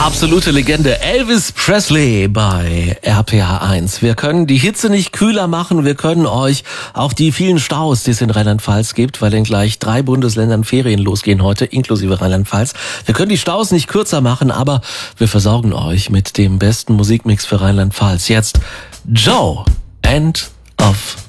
Absolute Legende, Elvis Presley bei RPA1. Wir können die Hitze nicht kühler machen, wir können euch auch die vielen Staus, die es in Rheinland-Pfalz gibt, weil in gleich 3 Bundesländern Ferien losgehen heute, inklusive Rheinland-Pfalz. Wir können die Staus nicht kürzer machen, aber wir versorgen euch mit dem besten Musikmix für Rheinland-Pfalz. Jetzt Joe, End of